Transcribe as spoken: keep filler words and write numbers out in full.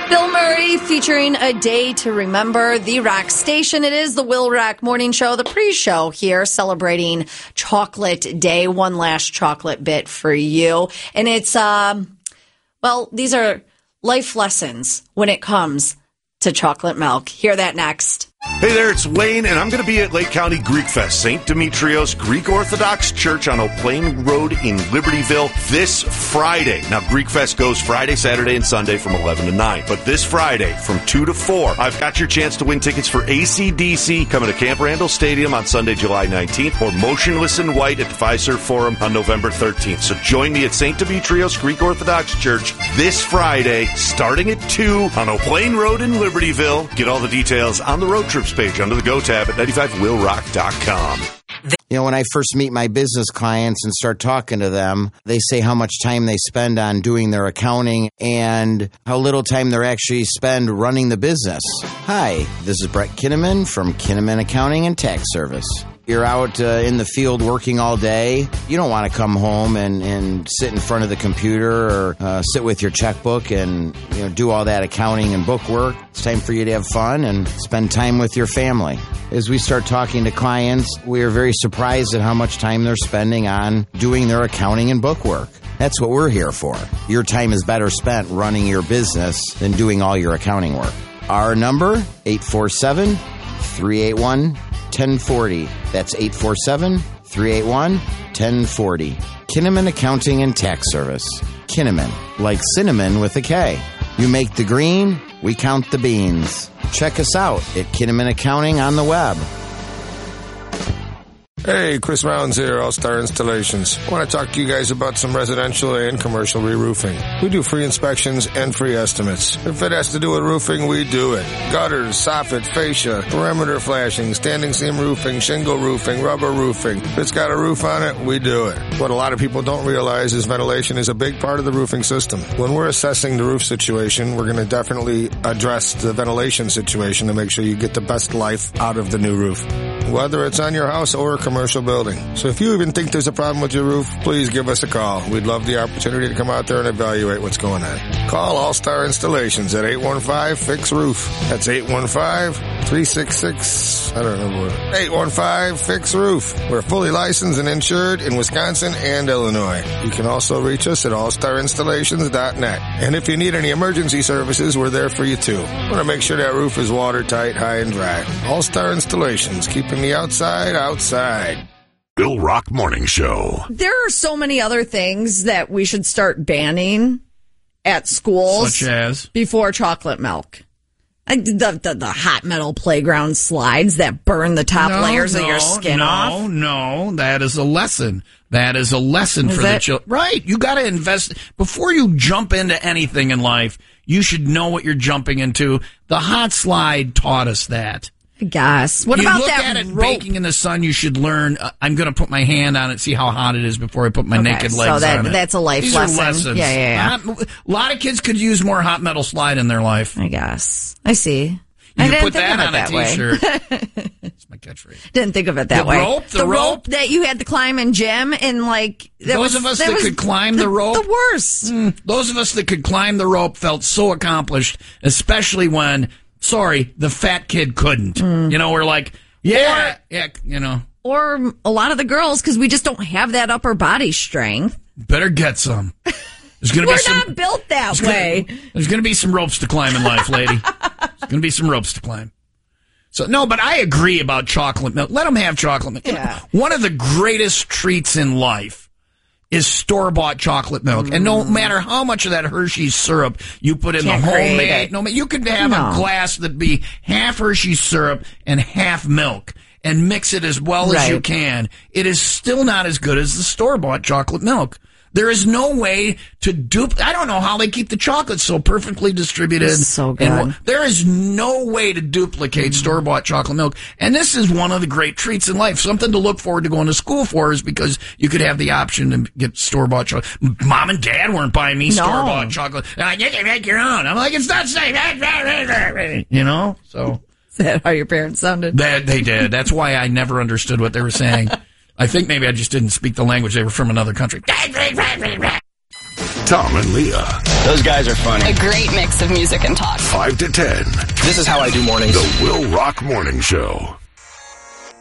Bill Murray featuring A Day to Remember, the Rock Station. It is the Will Rock Morning Show, the pre-show here, celebrating Chocolate Day. One last chocolate bit for you. And it's, um, well, these are life lessons when it comes to chocolate milk. Hear that next. Hey there, it's Wayne, and I'm going to be at Lake County Greek Fest, Saint Demetrios Greek Orthodox Church on O'Plain Road in Libertyville this Friday. Now, Greek Fest goes Friday, Saturday, and Sunday from eleven to nine. But this Friday from two to four, I've got your chance to win tickets for A C D C coming to Camp Randall Stadium on Sunday, July nineteenth, or Motionless in White at the Fiserv Forum on November thirteenth. So join me at Saint Demetrios Greek Orthodox Church this Friday, starting at two on O'Plain Road in Libertyville. Get all the details on the road trips page under the Go tab at ninety-five will rock dot com. You know, when I first meet my business clients and start talking to them, they say how much time they spend on doing their accounting and how little time they actually spend running the business. Hi, this is Brett Kinnaman from Kinnaman Accounting and Tax Service. You're out uh, in the field working all day. You don't want to come home and, and sit in front of the computer or uh, sit with your checkbook and you know do all that accounting and book work. It's time for you to have fun and spend time with your family. As we start talking to clients, we are very surprised at how much time they're spending on doing their accounting and book work. That's what we're here for. Your time is better spent running your business than doing all your accounting work. Our number, eight four seven, three eight one, one oh four oh. That's eight four seven, three eight one, one oh four oh. Kinnaman Accounting and Tax Service. Kinnaman, like cinnamon with a K. You make the green, we count the beans. Check us out at Kinnaman Accounting on the web. Hey, Chris Rounds here, All-Star Installations. I want to talk to you guys about some residential and commercial re-roofing. We do free inspections and free estimates. If it has to do with roofing, we do it. Gutters, soffit, fascia, perimeter flashing, standing seam roofing, shingle roofing, rubber roofing. If it's got a roof on it, we do it. What a lot of people don't realize is ventilation is a big part of the roofing system. When we're assessing the roof situation, we're going to definitely address the ventilation situation to make sure you get the best life out of the new roof, whether it's on your house or a commercial building. So if you even think there's a problem with your roof, please give us a call. We'd love the opportunity to come out there and evaluate what's going on. Call All-Star Installations at eight one five, fix roof. That's eight one five, three six six, I don't know what. eight one five, fix roof. We're fully licensed and insured in Wisconsin and Illinois. You can also reach us at all star installations dot net. And if you need any emergency services, we're there for you too. Want to make sure that roof is watertight, high and dry. All-Star Installations, keeping the outside outside. Bill Rock Morning Show. There are so many other things that we should start banning at schools. Such as? Before chocolate milk. The, the, the hot metal playground slides that burn the top no, layers no, of your skin no, off. No, no, that is a lesson. That is a lesson is for that, the children. Right, you got to invest. Before you jump into anything in life, you should know what you're jumping into. The hot slide taught us that. I guess. What you about look that at it rope? Baking in the sun, you should learn, uh, I'm going to put my hand on it, see how hot it is before I put my okay, naked so legs that, on it. That's a life These lesson. Are lessons. Yeah, yeah, yeah. Hot, a lot of kids could use more hot metal slide in their life. I guess. I see. You I can didn't put think that of it on that a way. t-shirt. That's my catchphrase. Didn't think of it that the way. Rope, the, the rope, rope that you had to climb in gym and like that those was, of us that, that was could climb the, the rope, the worst. Mm, those of us that could climb the rope felt so accomplished, especially when, sorry, the fat kid couldn't. Mm. You know, we're like, yeah, or, yeah, you know. Or a lot of the girls, because we just don't have that upper body strength. Better get some. There's gonna We're be some, not built that there's way. Gonna, there's going to be some ropes to climb in life, lady. There's going to be some ropes to climb. So, no, but I agree about chocolate milk. Let them have chocolate milk. Yeah. One of the greatest treats in life is store-bought chocolate milk. Mm. And no matter how much of that Hershey's syrup you put in Can't the homemade, it. no, you could have no. a glass that'd be half Hershey's syrup and half milk and mix it as well right. as you can. It is still not as good as the store-bought chocolate milk. There is no way to dupe. I don't know how they keep the chocolate so perfectly distributed. It's so good. And there is no way to duplicate store-bought chocolate milk. And this is one of the great treats in life. Something to look forward to going to school for is because you could have the option to get store-bought chocolate. Mom and Dad weren't buying me no. store-bought chocolate. They're like, you can make your own. I'm like, it's not safe. You know? So. Is that how your parents sounded? That they did. That's why I never understood what they were saying. I think maybe I just didn't speak the language. They were from another country. Tom and Leah. Those guys are funny. A great mix of music and talk. five to ten. This is how I do mornings. The Will Rock Morning Show.